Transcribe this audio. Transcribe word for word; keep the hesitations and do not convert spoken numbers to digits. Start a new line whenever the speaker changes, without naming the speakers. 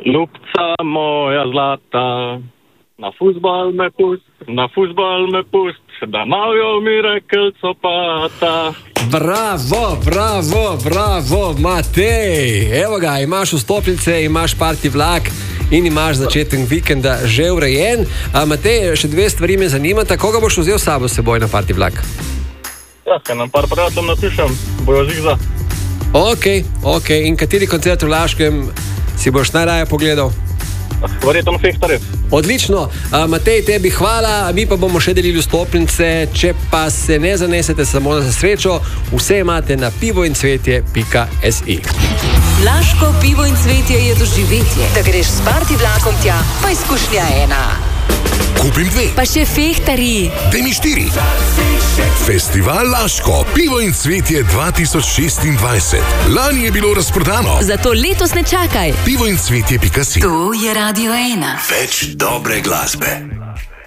Ljubca moja zlata, na fuzbal me pust, na fuzbal me pust, da malo mi rekel copata.
Bravo, bravo, bravo, Matej. Evo ga, imaš vstopnice, imaš party vlak in imaš začetek vikenda že urejen. A Matej, še dve stvari me zanimata. Koga boš vzel s sabo s seboj na party vlak?
Ja, kaj nam par prijateljem napišem, bojo zigza.
Ok, ok. In kateri koncert v Laškem si boš najraje pogledal?
Verjetno Fehtarjev.
Odlično. A, Matej, tebi hvala, mi pa bomo še delili vstopnice. Če pa se ne zanesete samo za srečo, vse imate na pivoincvetje pika si.
Laško pivo in cvetje je doživetje. Da greš s party vlakom tja, pa izkušnja ena.
Kupim dve.
Pa še Fehtarji.
Daj mi štiri. Festival Laško, pivo in cvetje dva tisoč šestindvajset. Lani je bilo razprodano.
Zato letos ne čakaj.
pivoincvetje pika si.
To je Radio ena.
Več dobre glasbe.